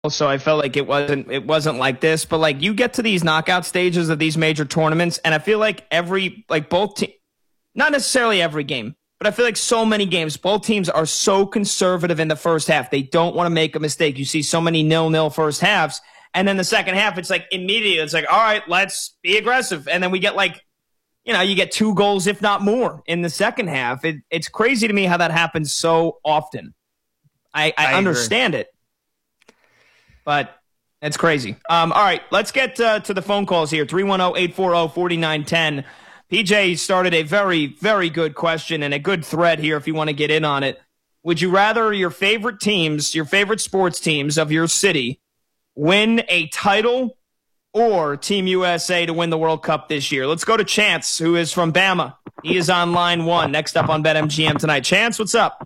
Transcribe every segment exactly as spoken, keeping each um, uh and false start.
So I felt like it wasn't it wasn't like this, but like you get to these knockout stages of these major tournaments, and I feel like every like both te- not necessarily every game, but I feel like so many games, both teams are so conservative in the first half. They don't want to make a mistake. You see so many nil-nil first halves, and then the second half, it's like immediately, it's like, all right, let's be aggressive, and then we get like, you know, you get two goals, if not more, in the second half. It, it's crazy to me how that happens so often. I, I, I understand it. But it's crazy. Um, all right, let's get uh, to the phone calls here. three one zero, eight four zero, four nine one zero. P J started a very, very good question and a good thread here if you want to get in on it. Would you rather your favorite teams, your favorite sports teams of your city, win a title or Team U S A to win the World Cup this year? Let's go to Chance, who is from Bama. He is on line one, next up on BetMGM tonight. Chance, what's up?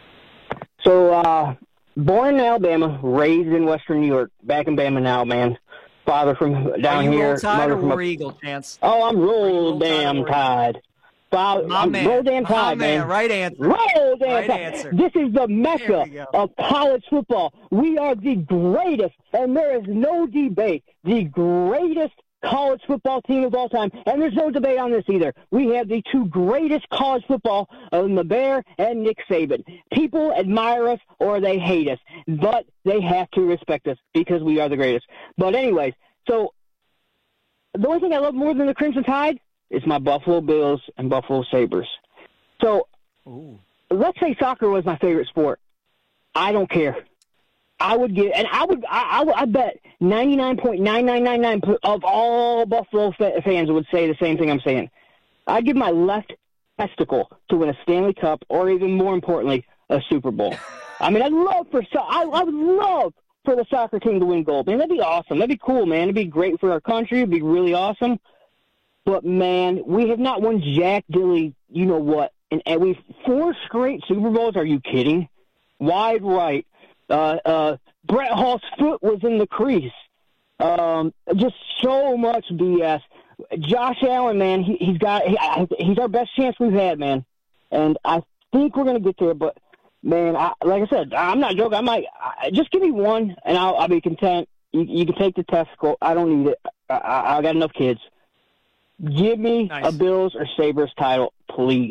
So, uh... born in Alabama, raised in Western New York. Back in Bama now, man. Father from down Are you here. Roll Tide mother or from War a... Eagle, Chance? Oh, I'm roll, roll damn tide. tide. Father, My I'm man. roll damn My tide, man. man. Right answer. Roll damn right tide. Answer. This is the mecca go. of college football. We are the greatest, and there is no debate. The greatest college football team of all time, and there's no debate on this either. We have the two greatest college football, um, the Bear and Nick Saban. People admire us or they hate us, but they have to respect us because we are the greatest. But anyways, so the only thing I love more than the Crimson Tide is my Buffalo Bills and Buffalo Sabres. So Ooh. Let's say soccer was my favorite sport. I don't care. I would get, and I would, I, I, I bet ninety-nine point nine nine nine nine of all Buffalo fans would say the same thing I'm saying. I'd give my left testicle to win a Stanley Cup, or even more importantly, a Super Bowl. I mean, I'd love for, I, I would love for the soccer team to win gold. Man, that'd be awesome. That'd be cool, man. It'd be great for our country. It'd be really awesome. But man, we have not won jack dilly, you know what? And, and we've four straight Super Bowls. Are you kidding? Wide right. Uh, uh, Brett Hall's foot was in the crease. Um, just so much B S. Josh Allen, man, he, he's got he, he's our best chance we've had, man. And I think we're gonna get there. But man, I, like I said, I'm not joking. I might I, just give me one, and I'll, I'll be content. You, you can take the testicle. I don't need it. I, I, I got enough kids. Give me nice. a Bills or Sabres title, please.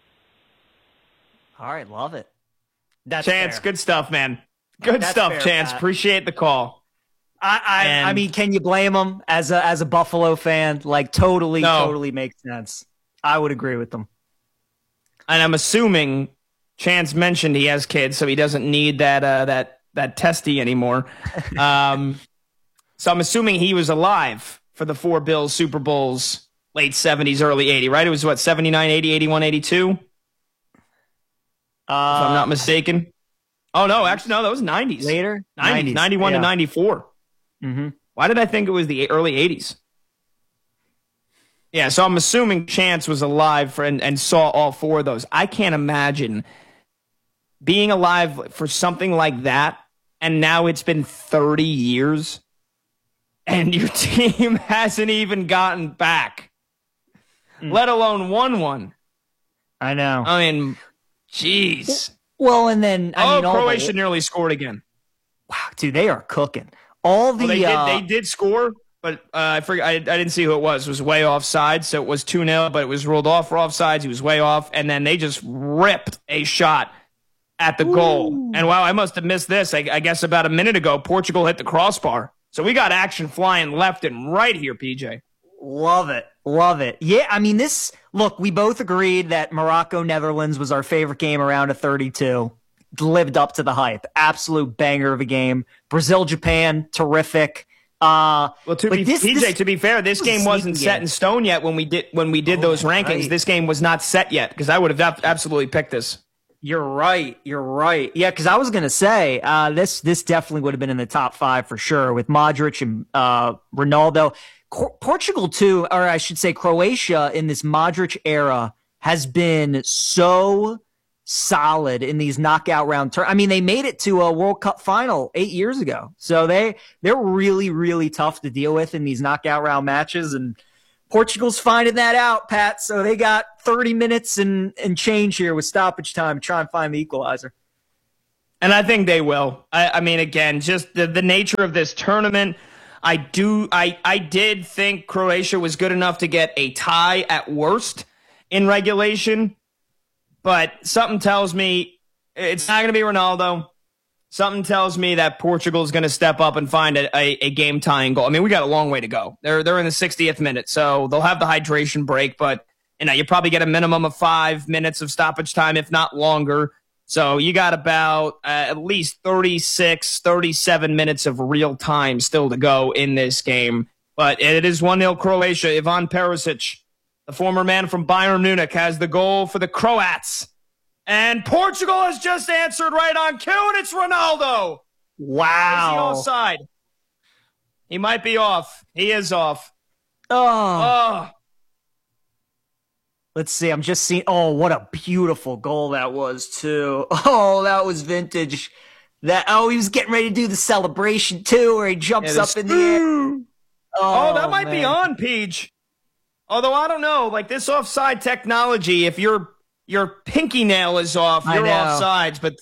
All right, love it. That's Chance, fair. good stuff, man. Good That's stuff, fair, Chance. Pat. Appreciate the call. I I, and, I mean, can you blame him as a as a Buffalo fan? Like, totally, no. totally makes sense. I would agree with them. And I'm assuming Chance mentioned he has kids, so he doesn't need that uh, that that testy anymore. um, so I'm assuming he was alive for the four Bills Super Bowls, late seventies, early eighties, right? It was what, seventy-nine, eighty, eighty-one, eighty-two? Uh, if I'm not mistaken. Oh, no, actually, no, that was nineties. Later? nineties, ninety-one yeah. to ninety-four. Mm-hmm. Why did I think it was the early eighties? Yeah, so I'm assuming Chance was alive for, and, and saw all four of those. I can't imagine being alive for something like that, and now it's been thirty years, and your team hasn't even gotten back, mm. let alone won one. I know. I mean, jeez. Well, and then I oh, mean, all Croatia the, nearly scored again. Wow, dude, they are cooking. All the well, they, uh, did, they did score, but uh, I forget. I, I didn't see who it was. It was way offside, so it was two nil, but it was ruled off for offsides. He was way off, and then they just ripped a shot at the Ooh. goal. And wow, I must have missed this. I, I guess about a minute ago, Portugal hit the crossbar. So we got action flying left and right here, P J. Love it. Love it. Yeah, I mean, this, look, we both agreed that Morocco-Netherlands was our favorite game around a thirty-two. Lived up to the hype. Absolute banger of a game. Brazil-Japan, terrific. Uh, well, to be, this, P J, this, to be fair, this game wasn't set game. in stone yet when we did when we did oh, those rankings. Right. This game was not set yet because I would have absolutely picked this. You're right. You're right. Yeah, because I was going to say uh, this this definitely would have been in the top five for sure with Modric and uh, Ronaldo. Co- Portugal, too, or I should say Croatia in this Modric era has been so solid in these knockout round turn. I mean, they made it to a World Cup final eight years ago. So they, they're really, really tough to deal with in these knockout round matches. And Portugal's finding that out, Pat. So they got thirty minutes and, and change here with stoppage time to try and find the equalizer. And I think they will. I, I mean, again, just the, the nature of this tournament. I do. I, I did think Croatia was good enough to get a tie at worst in regulation, but something tells me it's not going to be Ronaldo. Something tells me that Portugal is going to step up and find a, a, a game tying goal. I mean, we got a long way to go. They're they're in the sixtieth minute, so they'll have the hydration break, but you know you probably get a minimum of five minutes of stoppage time, if not longer. So you got about uh, at least thirty-six, thirty-seven minutes of real time still to go in this game. But it is one nil Croatia. Ivan Perisic, the former man from Bayern Munich, has the goal for the Croats. And Portugal has just answered right on cue, and it's Ronaldo. Wow. Is he offside? He might be off. He is off. Oh. Oh. Let's see. I'm just seeing. Oh, what a beautiful goal that was, too. Oh, that was vintage. That. Oh, he was getting ready to do the celebration, too, where he jumps yeah, up in the air. Oh, oh, that might man. be on, Peach. Although, I don't know. Like, this offside technology, if your your pinky nail is off, you're offsides. But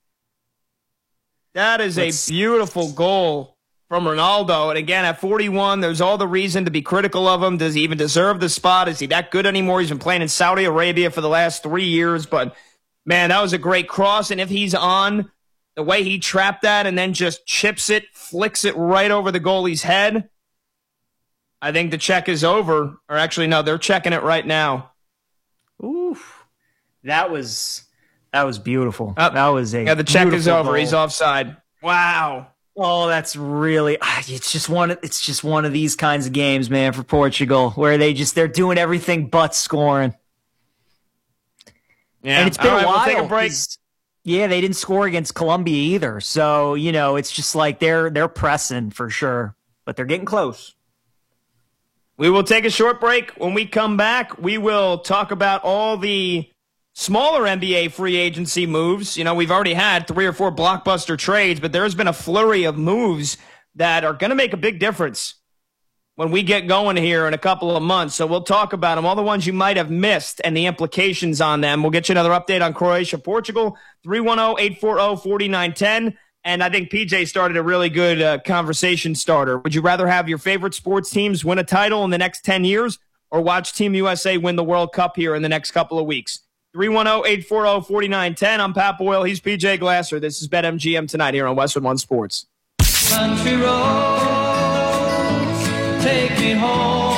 that is Let's... a beautiful goal from Ronaldo. And again, at forty-one, there's all the reason to be critical of him. Does he even deserve the spot? Is he that good anymore? He's been playing in Saudi Arabia for the last three years. But, man, that was a great cross. And if he's on, the way he trapped that and then just chips it, flicks it right over the goalie's head, I think the check is over. Or actually, no, they're checking it right now. Oof. That was that was beautiful. Uh, that was a Yeah, the check is over. Goal. He's offside. Wow. Oh, that's really, it's just one, it's just one of these kinds of games, man, for Portugal, where they just, they're doing everything but scoring. Yeah. And it's been All right, a while. We'll take a break. Yeah, they didn't score against Colombia either. So, you know, it's just like they're, they're pressing for sure, but they're getting close. We will take a short break. When we come back, we will talk about all the smaller N B A free agency moves. You know, we've already had three or four blockbuster trades, but there's been a flurry of moves that are going to make a big difference when we get going here in a couple of months. So we'll talk about them, all the ones you might have missed and the implications on them. We'll get you another update on Croatia, Portugal, three one zero, eight four zero, four nine one zero. And I think P J started a really good uh, conversation starter. Would you rather have your favorite sports teams win a title in the next ten years or watch Team U S A win the World Cup here in the next couple of weeks? three one zero, eight four zero, four nine one zero. I'm Pat Boyle. He's P J Glasser. This is BetMGM tonight here on Westwood One Sports. Country roads, take me home.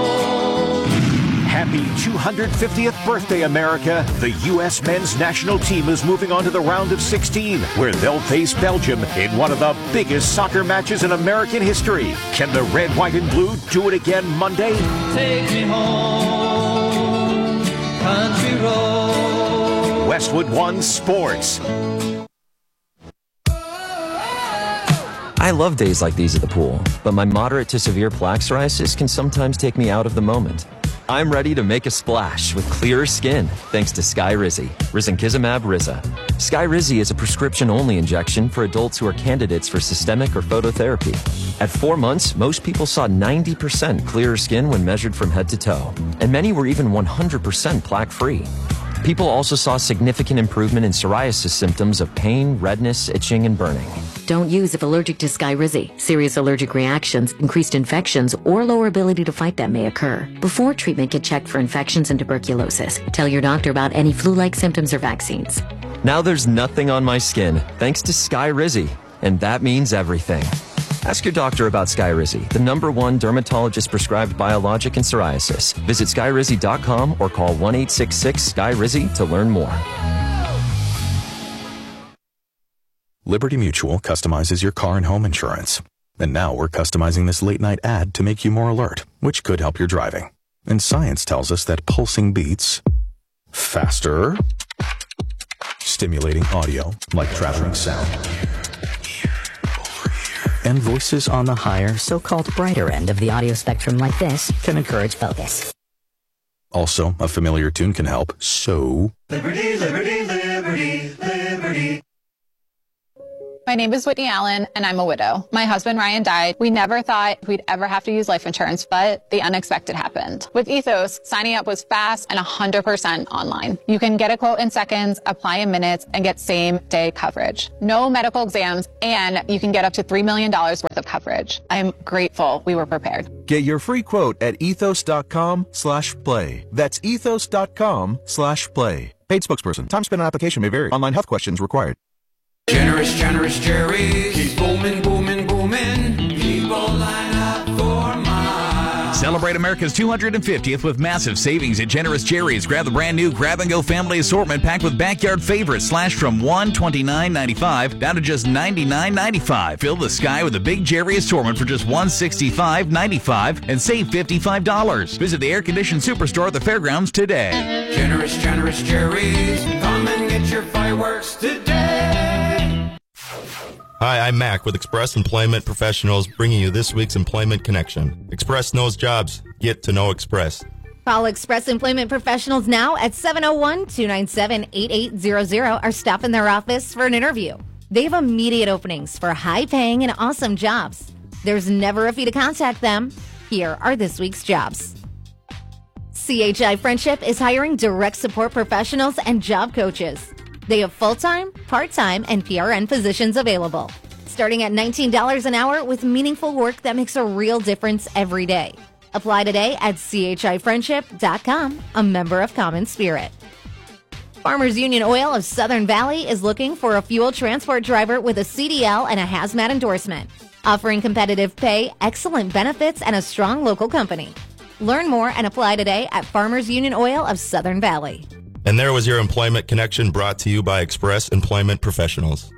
Happy two hundred fiftieth birthday, America. The U S men's national team is moving on to the round of sixteen, where they'll face Belgium in one of the biggest soccer matches in American history. Can the red, white, and blue do it again Monday? Take me home, country road. Westwood One Sports. I love days like these at the pool, but my moderate to severe plaque psoriasis can sometimes take me out of the moment. I'm ready to make a splash with clearer skin thanks to Skyrizi, risankizumab Riza. Skyrizi is a prescription-only injection for adults who are candidates for systemic or phototherapy. At four months, most people saw ninety percent clearer skin when measured from head to toe, and many were even one hundred percent plaque-free. People also saw significant improvement in psoriasis symptoms of pain, redness, itching, and burning. Don't use if allergic to Skyrizi. Serious allergic reactions, increased infections, or lower ability to fight them may occur. Before treatment, get checked for infections and tuberculosis. Tell your doctor about any flu-like symptoms or vaccines. Now there's nothing on my skin thanks to Skyrizi, and that means everything. Ask your doctor about Skyrizi, the number one dermatologist-prescribed biologic in psoriasis. Visit skyrizi dot com or call one eight six six, S K Y R I Z I to learn more. Liberty Mutual customizes your car and home insurance. And now we're customizing this late-night ad to make you more alert, which could help your driving. And science tells us that pulsing beats faster, stimulating audio like traveling sound, and voices on the higher, so-called brighter end of the audio spectrum like this can encourage focus. Also, a familiar tune can help, so... Liberty, liberty, liberty, liberty. My name is Whitney Allen, and I'm a widow. My husband, Ryan, died. We never thought we'd ever have to use life insurance, but the unexpected happened. With Ethos, signing up was fast and one hundred percent online. You can get a quote in seconds, apply in minutes, and get same-day coverage. No medical exams, and you can get up to three million dollars worth of coverage. I'm grateful we were prepared. Get your free quote at ethos.com slash play. That's ethos.com slash play. Paid spokesperson. Time spent on application may vary. Online health questions required. Generous, generous Jerry's. Keep booming, booming, booming. People line up for mine. Celebrate America's two hundred fiftieth with massive savings at Generous Jerry's. Grab the brand new Grab and Go family assortment packed with backyard favorites slashed from one hundred twenty-nine dollars down to just ninety-nine ninety-five. Fill the sky with a big Jerry assortment for just one hundred sixty-five ninety-five and save fifty-five dollars. Visit the air-conditioned superstore at the fairgrounds today. Generous, generous Jerry's. Come and get your fireworks today. Hi, I'm Mac with Express Employment Professionals, bringing you this week's Employment Connection. Express knows jobs. Get to know Express. Call Express Employment Professionals now at seven oh one, two nine seven, eight eight zero zero or stop in their office for an interview. They have immediate openings for high-paying and awesome jobs. There's never a fee to contact them. Here are this week's jobs. C H I Friendship is hiring direct support professionals and job coaches. They have full-time, part-time, and P R N positions available, starting at nineteen dollars an hour with meaningful work that makes a real difference every day. Apply today at c h i friendship dot com, a member of Common Spirit. Farmers Union Oil of Southern Valley is looking for a fuel transport driver with a C D L and a hazmat endorsement, offering competitive pay, excellent benefits, and a strong local company. Learn more and apply today at Farmers Union Oil of Southern Valley. And there was your Employment Connection brought to you by Express Employment Professionals.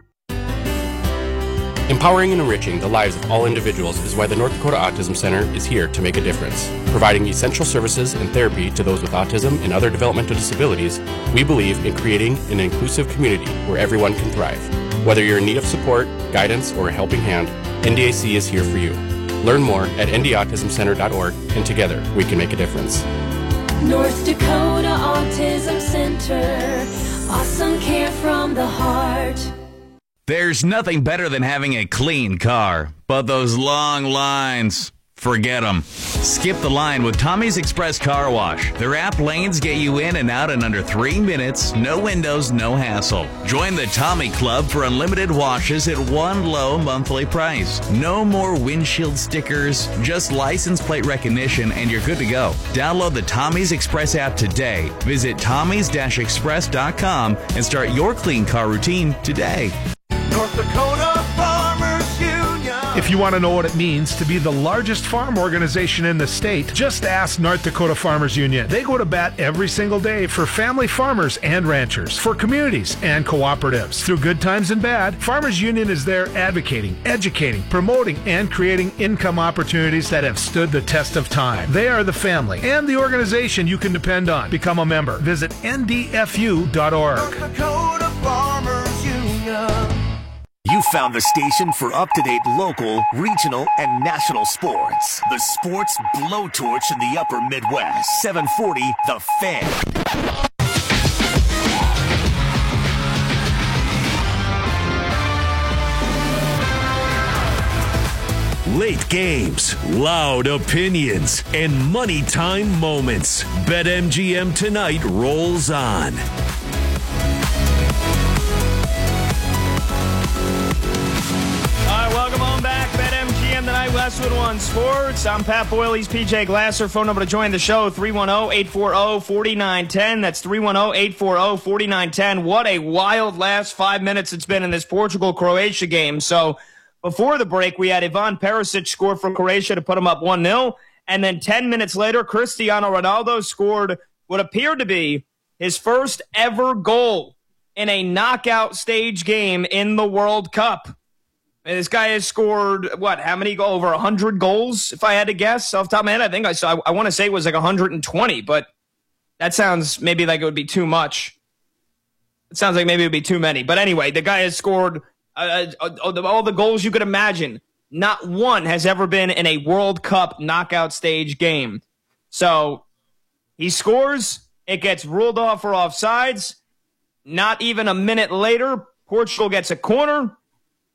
Empowering and enriching the lives of all individuals is why the North Dakota Autism Center is here to make a difference. Providing essential services and therapy to those with autism and other developmental disabilities, we believe in creating an inclusive community where everyone can thrive. Whether you're in need of support, guidance, or a helping hand, N D A C is here for you. Learn more at n d autism center dot org, and together we can make a difference. North Dakota Autism Center. Awesome care from the heart. There's nothing better than having a clean car, but those long lines, forget them. Skip the line with Tommy's Express Car Wash. Their app lanes get you in and out in under three minutes, no windows, no hassle. Join the Tommy Club for unlimited washes at one low monthly price. No more windshield stickers, just license plate recognition, and you're good to go. Download the Tommy's Express app today. Visit tommys express dot com and start your clean car routine today. North Dakota Farmers Union. If you want to know what it means to be the largest farm organization in the state, just ask North Dakota Farmers Union. They go to bat every single day for family farmers and ranchers, for communities and cooperatives. Through good times and bad, Farmers Union is there advocating, educating, promoting, and creating income opportunities that have stood the test of time. They are the family and the organization you can depend on. Become a member. Visit n d f u dot org. North Dakota Farmers Union. You found the station for up-to-date local, regional, and national sports. The Sports Blowtorch in the Upper Midwest. seven forty The Fan. Late games, loud opinions, and money time moments. BetMGM Tonight rolls on. Welcome on back, BetMGM Tonight, Westwood One Sports. I'm Pat Boyle, he's P J Glasser. Phone number to join the show, three one zero, eight four zero, four nine one zero. That's three one zero, eight four zero, four nine one zero. What a wild last five minutes it's been in this Portugal-Croatia game. So before the break, we had Ivan Perisic score for Croatia to put them up one nil. And then ten minutes later, Cristiano Ronaldo scored what appeared to be his first ever goal in a knockout stage game in the World Cup. This guy has scored, what, how many, over one hundred goals, if I had to guess? Off the top of my head, I think I saw, I, I want to say it was like one hundred twenty, but that sounds maybe like it would be too much. It sounds like maybe it would be too many. But anyway, the guy has scored uh, uh, all the goals you could imagine. Not one has ever been in a World Cup knockout stage game. So he scores, it gets ruled off for offsides. Not even a minute later, Portugal gets a corner.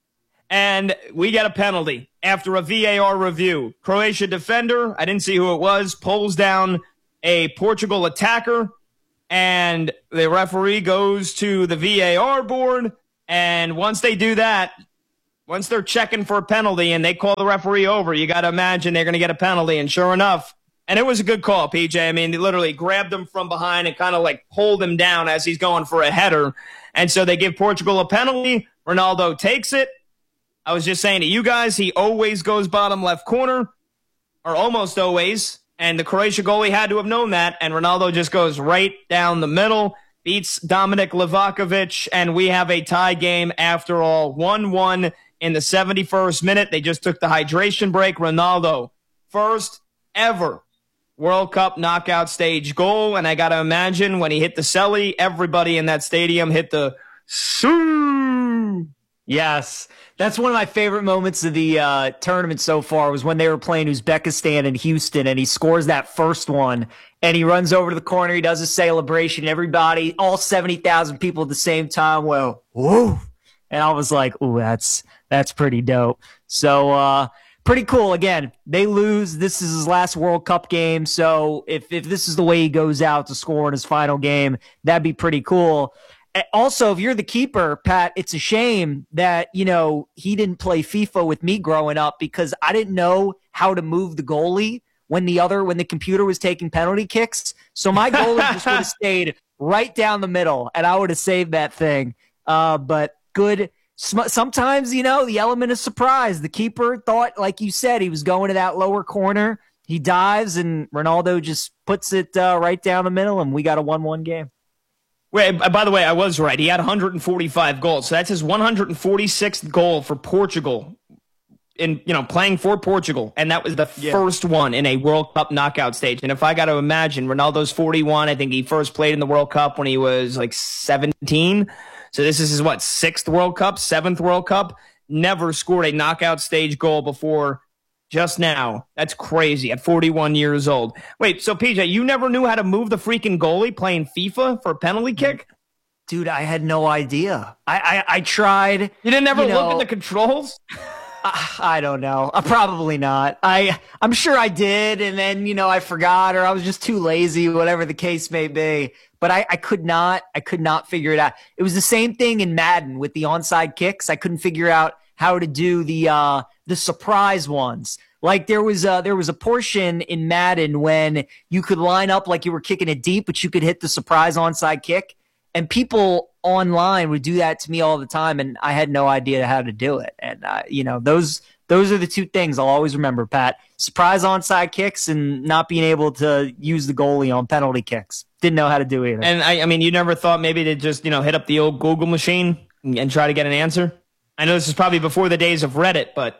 And we get a penalty after a V A R review. Croatia defender, I didn't see who it was, pulls down a Portugal attacker, and the referee goes to the V A R board, and once they do that, once they're checking for a penalty and they call the referee over, you got to imagine they're going to get a penalty, and sure enough, and it was a good call, P J. I mean, they literally grabbed him from behind and kind of like pulled him down as he's going for a header, and so they give Portugal a penalty. Ronaldo takes it. I was just saying to you guys, he always goes bottom left corner, or almost always, and the Croatia goalie had to have known that, and Ronaldo just goes right down the middle, beats Dominik Livakovic, and we have a tie game after all, one one in the seventy-first minute. They just took the hydration break. Ronaldo, first ever World Cup knockout stage goal, and I got to imagine when he hit the celly, everybody in that stadium hit the Soo! Yes. That's one of my favorite moments of the uh, tournament so far was when they were playing Uzbekistan in Houston, and he scores that first one, and he runs over to the corner. He does a celebration. Everybody, all seventy thousand people at the same time, well, whoa. And I was like, ooh, that's that's pretty dope. So uh, pretty cool. Again, they lose. This is his last World Cup game. So if, if this is the way he goes out to score in his final game, that'd be pretty cool. Also, if you're the keeper, Pat, it's a shame that, you know, he didn't play FIFA with me growing up because I didn't know how to move the goalie when the other, when the computer was taking penalty kicks. So my goalie just would have stayed right down the middle and I would have saved that thing. Uh, but good. Sometimes, you know, the element of surprise. The keeper thought, like you said, he was going to that lower corner. He dives and Ronaldo just puts it uh, right down the middle and we got a one one game. Wait, by the way, I was right. He had one hundred forty-five goals. So that's his one hundred forty-sixth goal for Portugal in, you know, playing for Portugal. And that was the yeah. first one in a World Cup knockout stage. And if I got to imagine, Ronaldo's forty-one. I think he first played in the World Cup when he was like seventeen. So this is his, what, sixth World Cup, seventh World Cup. Never scored a knockout stage goal before just now. That's crazy at forty-one years old. Wait, so P J, you never knew how to move the freaking goalie playing FIFA for a penalty kick? Dude, I had no idea. I I, I tried. You didn't ever you know, look at the controls? I, I don't know. Uh, probably not. I, I'm sure I did, and then, you know, I forgot, or I was just too lazy, whatever the case may be. But I, I could not, I could not figure it out. It was the same thing in Madden with the onside kicks. I couldn't figure out how to do the uh, the surprise ones. Like there was a, there was a portion in Madden when you could line up like you were kicking it deep, but you could hit the surprise onside kick. And people online would do that to me all the time, and I had no idea how to do it. And uh, you know, those those are the two things I'll always remember, Pat: surprise onside kicks and not being able to use the goalie on penalty kicks. Didn't know how to do either. And I, I mean, you never thought maybe to just, you know, hit up the old Google machine and, and try to get an answer? I know this is probably before the days of Reddit, but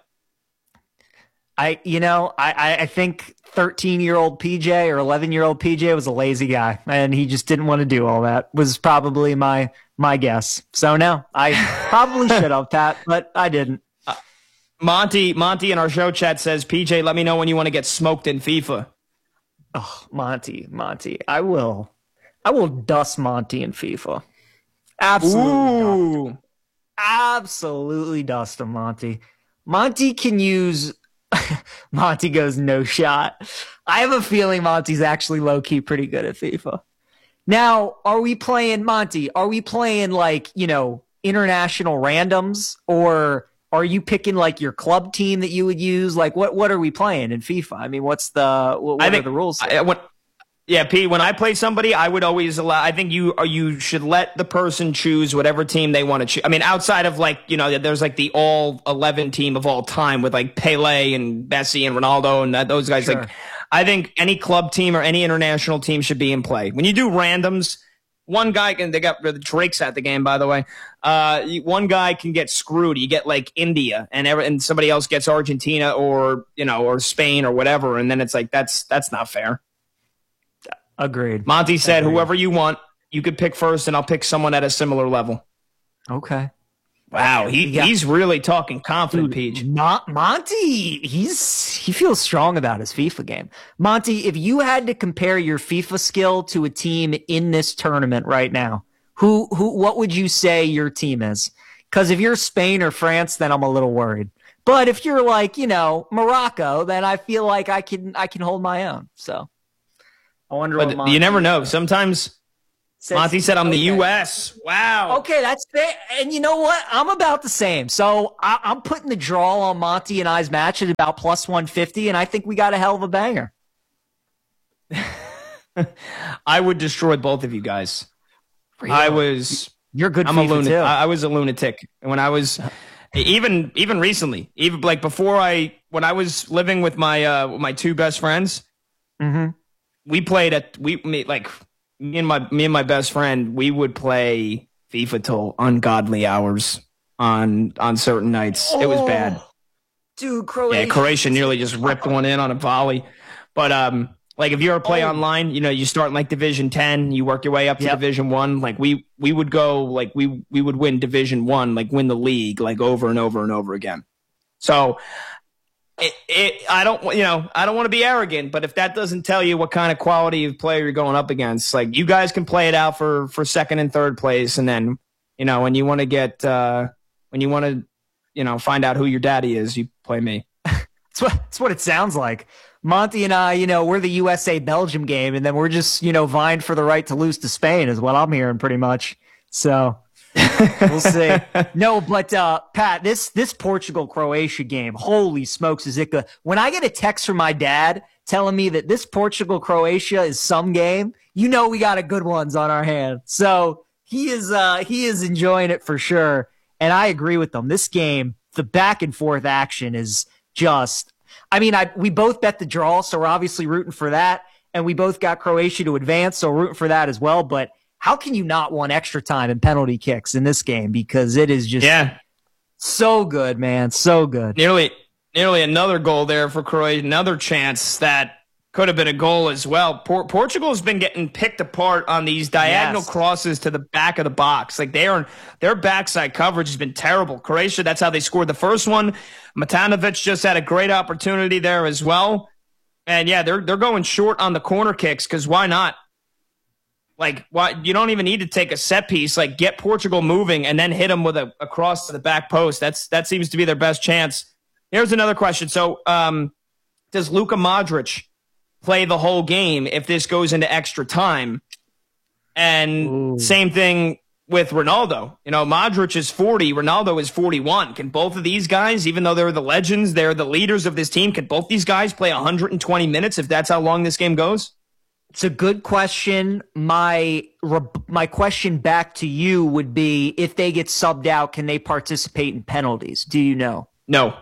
I, you know, I, I think thirteen-year-old P J or eleven-year-old P J was a lazy guy, and he just didn't want to do all that, was probably my my guess. So, no, I probably should have, Pat, but I didn't. Uh, Monty, Monty in our show chat says, P J, let me know when you want to get smoked in FIFA. Oh, Monty, Monty, I will. I will dust Monty in FIFA. Absolutely. Dust. Absolutely dust him, Monty. Monty can use... Monty goes no shot. I have a feeling Monty's actually low-key pretty good at FIFA. Now, are we playing, Monty, are we playing like, you know, international randoms, or are you picking like your club team that you would use? Like what, what are we playing in FIFA? I mean, what's the, what, what I are think, the rules? I, what, yeah, Pete, when I play somebody, I would always allow, I think you you should let the person choose whatever team they want to choose. I mean, outside of like, you know, there's like the all eleven team of all time with like Pele and Messi and Ronaldo and that, those guys. Sure. Like, I think any club team or any international team should be in play. When you do randoms, one guy can, they got Drake's at the game, by the way. Uh, one guy can get screwed. You get like India and every, and somebody else gets Argentina or, you know, or Spain or whatever. And then it's like, that's, that's not fair. Agreed. Monty said, Agreed. Whoever you want, you could pick first, and I'll pick someone at a similar level. Okay. Wow, he yeah. he's really talking confident, Peach. Mon- Monty, he's he feels strong about his FIFA game. Monty, if you had to compare your FIFA skill to a team in this tournament right now, who who what would you say your team is? Because if you're Spain or France, then I'm a little worried. But if you're like, you know, Morocco, then I feel like I can I can hold my own. So I wonder but what Monty you never know. Sometimes says, Monty said I'm okay. the U S. Wow. Okay, that's fair. And you know what? I'm about the same. So I, I'm putting the draw on Monty and I's match at about plus one fifty, and I think we got a hell of a banger. I would destroy both of you guys. Really? I was. You're good. I'm a FIFA lunatic. too. I, I was a lunatic when I was, even even recently, even like before I when I was living with my uh with my two best friends. Mm-hmm. We played at we me, like me and my me and my best friend. We would play FIFA till ungodly hours on on certain nights. It was bad. Dude, Croatia. Yeah, Croatia nearly just ripped one in on a volley. But um, like if you ever play Oh. online, you know, you start in like Division ten, you work your way up to Yep. Division one. Like we we would go like we we would win Division one, like win the league, like over and over and over again. So it, it I don't you know I don't want to be arrogant, but if that doesn't tell you what kind of quality of player you're going up against, like you guys can play it out for for second and third place, and then you know when you want to get uh, when you want to you know find out who your daddy is, you play me. That's what, that's what it sounds like. Monty and I, you know, we're the U S A Belgium game, and then we're just, you know, vying for the right to lose to Spain is what I'm hearing pretty much. So we'll see. No, but uh, Pat, this this Portugal Croatia game, holy smokes, is it good? When I get a text from my dad telling me that this Portugal Croatia is some game, you know we got a good ones on our hands. So he is uh, he is enjoying it for sure, and I agree with them. This game, the back and forth action is just. I mean, I we both bet the draw, so we're obviously rooting for that. And we both got Croatia to advance, so we're rooting for that as well. But how can you not want extra time and penalty kicks in this game? Because it is just Yeah. so good, man. So good. Nearly, nearly another goal there for Croatia. Another chance that could have been a goal as well. Por- Portugal has been getting picked apart on these diagonal Yes. crosses to the back of the box. Like they are, their backside coverage has been terrible. Croatia, that's how they scored the first one. Matanovic just had a great opportunity there as well. And yeah, they're they're going short on the corner kicks because why not? Like, why you don't even need to take a set piece. Like, get Portugal moving and then hit them with a, a cross to the back post. That's that seems to be their best chance. Here's another question. So, um, does Luka Modric play the whole game if this goes into extra time? And Ooh. same thing with Ronaldo. You know, Modric is forty, Ronaldo is forty-one. Can both of these guys, even though they're the legends, they're the leaders of this team, can both these guys play one hundred twenty minutes if that's how long this game goes? It's a good question. My my question back to you would be, if they get subbed out, can they participate in penalties? Do you know? No.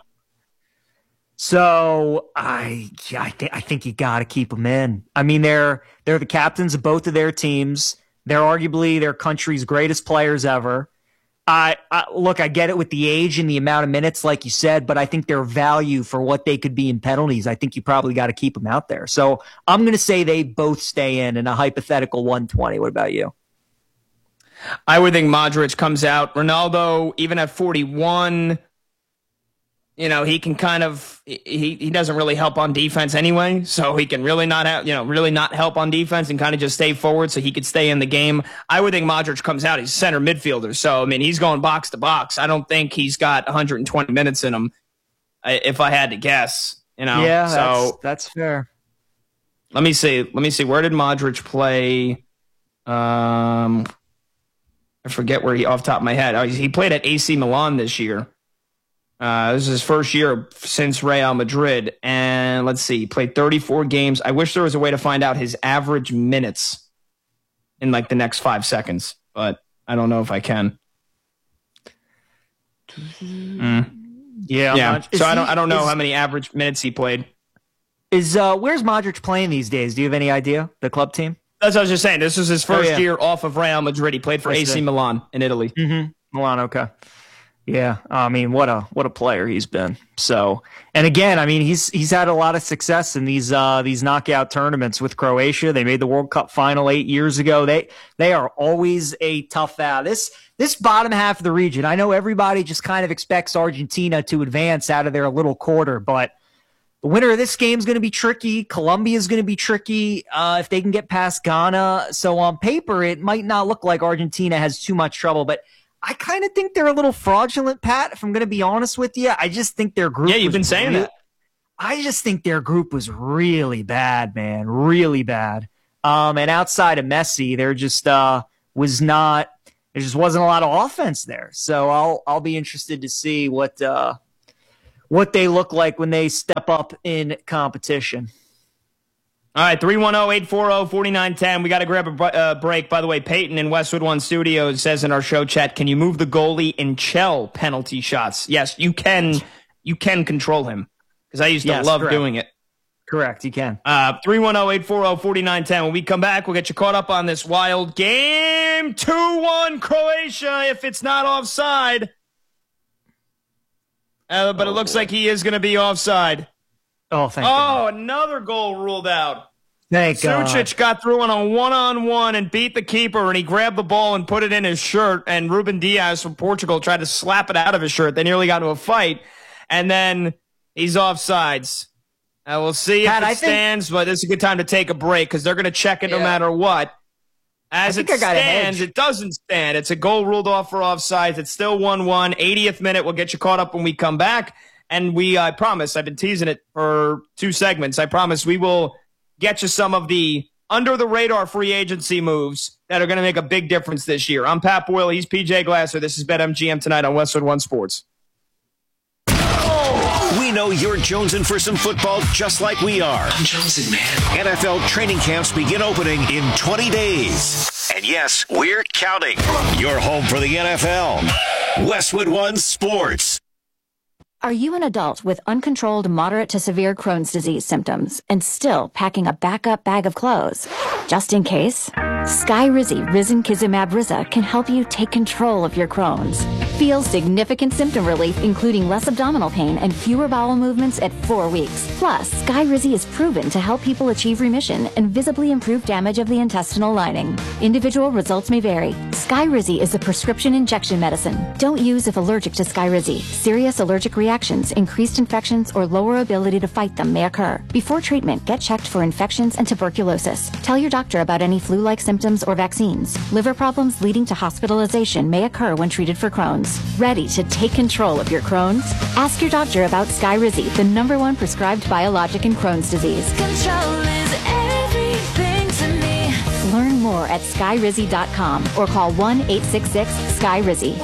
So I I, th- I think you got to keep them in. I mean, they're they're the captains of both of their teams. They're arguably their country's greatest players ever. I, I look, I get it with the age and the amount of minutes, like you said, but I think their value for what they could be in penalties, I think you probably got to keep them out there. So I'm going to say they both stay in in a hypothetical one twenty. What about you? I would think Modric comes out. Ronaldo, even at forty-one, you know, he can kind of he he doesn't really help on defense anyway, so he can really not have, you know, really not help on defense and kind of just stay forward so he could stay in the game. I would think Modric comes out. He's a center midfielder, so I mean, he's going box to box. I don't think he's got one hundred twenty minutes in him, if I had to guess. You know, Yeah, so that's, that's fair. let me see. Let me see. Where did Modric play? Um, I forget where he off the top of my head. Oh, he played at A C Milan this year. Uh, this is his first year since Real Madrid. And let's see, he played thirty-four games. I wish there was a way to find out his average minutes in like the next five seconds, but I don't know if I can. Mm. Yeah, Yeah. Mod- So is I don't he- I don't know is- how many average minutes he played. Is uh, where's Modric playing these days? Do you have any idea? The club team? That's what I was just saying. This was his first Oh, yeah. year off of Real Madrid. He played for I A C see. Milan in Italy. Mm-hmm. Milan, okay. Yeah, I mean, what a what a player he's been. So, and again, I mean, he's he's had a lot of success in these uh, these knockout tournaments with Croatia. They made the World Cup final eight years ago. They they are always a tough out. This this bottom half of the region, I know everybody just kind of expects Argentina to advance out of their little quarter, but the winner of this game is going to be tricky. Colombia is going to be tricky uh, if they can get past Ghana. So on paper, it might not look like Argentina has too much trouble, but I kind of think they're a little fraudulent, Pat, if I'm going to be honest with you. I just think their group Yeah, you've was been saying re- that. I just think their group was really bad, man. Really bad. Um, and outside of Messi, there just uh, was not – there just wasn't a lot of offense there. So I'll I'll be interested to see what uh, what they look like when they step up in competition. All right, three one zero, eight four zero, four nine one zero. We got to grab a uh, break. By the way, Peyton in Westwood One Studios says in our show chat, can you move the goalie in Chell penalty shots? Yes, you can. You can control him because I used to Yes, love correct. doing it. Correct, you can. Uh, three one zero, eight four zero, four nine one zero. When we come back, we'll get you caught up on this wild game. two one Croatia if it's not offside. Uh, but it looks like he is going to be offside. Oh, thank Oh, another goal ruled out. Thank God. Sucic got through on a one-on-one and beat the keeper, and he grabbed the ball and put it in his shirt, and Ruben Diaz from Portugal tried to slap it out of his shirt. They nearly got into a fight, and then he's offsides. Uh, we'll see Pat, if it I think- stands, but this is a good time to take a break because they're going to check it no Yeah. matter what. As I think it I got a stands, hedge. it doesn't stand. It's a goal ruled off for offsides. It's still one one. eightieth minute. We'll get you caught up when we come back. And we, I promise, I've been teasing it for two segments. I promise we will get you some of the under-the-radar free agency moves that are going to make a big difference this year. I'm Pat Boyle. He's P J Glasser. This is BetMGM tonight on Westwood One Sports. We know you're jonesing for some football just like we are. I'm jonesing, man. N F L training camps begin opening in twenty days. And yes, we're counting. You're home for the N F L. Westwood One Sports. Are you an adult with uncontrolled moderate to severe Crohn's disease symptoms and still packing a backup bag of clothes? Just in case, Skyrizi Risankizumab Riza can help you take control of your Crohn's. Feel significant symptom relief, including less abdominal pain and fewer bowel movements at four weeks. Plus, Skyrizi is proven to help people achieve remission and visibly improve damage of the intestinal lining. Individual results may vary. Skyrizi is a prescription injection medicine. Don't use if allergic to Skyrizi. Serious allergic reactions, increased infections, or lower ability to fight them may occur. Before treatment, get checked for infections and tuberculosis. Tell your doctor about any flu-like symptoms or vaccines. Liver problems leading to hospitalization may occur when treated for Crohn's. Ready to take control of your Crohn's? Ask your doctor about Skyrizi, the number one prescribed biologic in Crohn's disease. Control is everything to me. Learn more at skyrizi dot com or call one eight six six Sky Rizzy.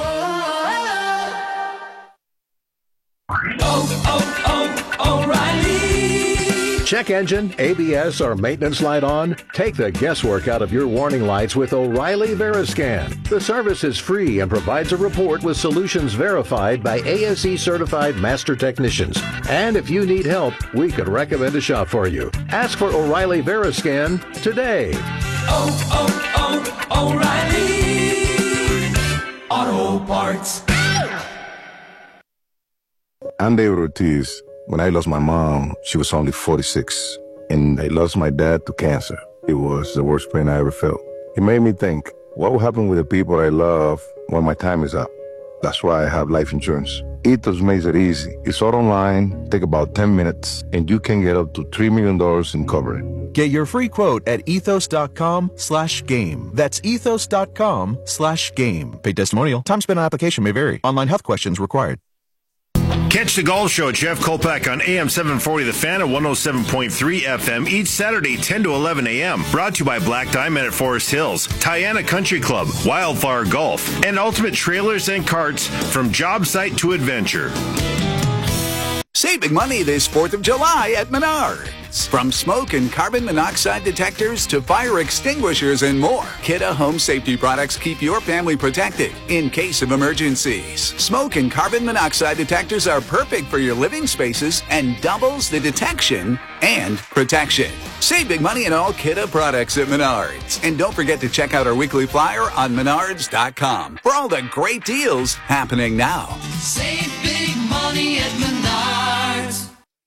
Oh, oh, oh, O'Reilly. Check engine, A B S, or maintenance light on? Take the guesswork out of your warning lights with O'Reilly Veriscan. The service is free and provides a report with solutions verified by A S E certified master technicians. And if you need help, we could recommend a shop for you. Ask for O'Reilly Veriscan today. Oh, oh, oh, O'Reilly. Auto Parts. I'm David Ortiz. When I lost my mom, she was only forty-six. And I lost my dad to cancer. It was the worst pain I ever felt. It made me think, what will happen with the people I love when my time is up? That's why I have life insurance. Ethos makes it easy. It's all online, take about ten minutes, and you can get up to three million dollars in coverage. Get your free quote at ethos.com slash game. That's ethos.com slash game. Paid testimonial. Time spent on application may vary. Online health questions required. Catch the Golf Show at Jeff Kolpak on A M seven forty The Fan at one oh seven point three F M each Saturday ten to eleven a m Brought to you by Black Diamond at Forest Hills, Tiana Country Club, Wildfire Golf, and Ultimate Trailers and Carts from job site to adventure. Save big money this fourth of July at Menards. From smoke and carbon monoxide detectors to fire extinguishers and more, Kidde Home Safety products keep your family protected in case of emergencies. Smoke and carbon monoxide detectors are perfect for your living spaces and doubles the detection and protection. Save big money in all Kidde products at Menards. And don't forget to check out our weekly flyer on menards dot com for all the great deals happening now. Save big money at Menards.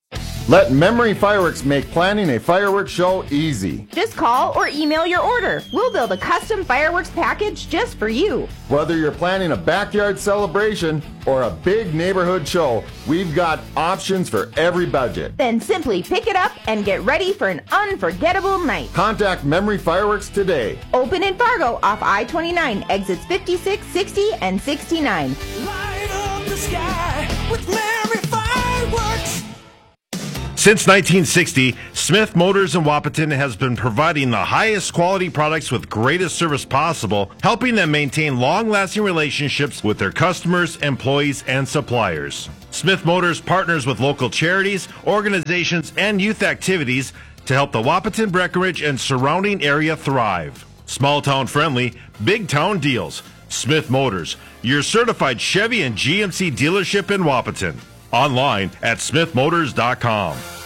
Let Memory Fireworks make planning a fireworks show easy. Just call or email your order. We'll build a custom fireworks package just for you. Whether you're planning a backyard celebration or a big neighborhood show, we've got options for every budget. Then simply pick it up and get ready for an unforgettable night. Contact Memory Fireworks today. Open in Fargo off I twenty-nine, exits fifty-six, sixty, and sixty-nine. Light up the sky with Memory Fireworks. Since nineteen sixty, Smith Motors in Wahpeton has been providing the highest quality products with greatest service possible, helping them maintain long-lasting relationships with their customers, employees, and suppliers. Smith Motors partners with local charities, organizations, and youth activities to help the Wahpeton, Breckenridge, and surrounding area thrive. Small town friendly, big town deals. Smith Motors, your certified Chevy and G M C dealership in Wahpeton. Online at smith motors dot com.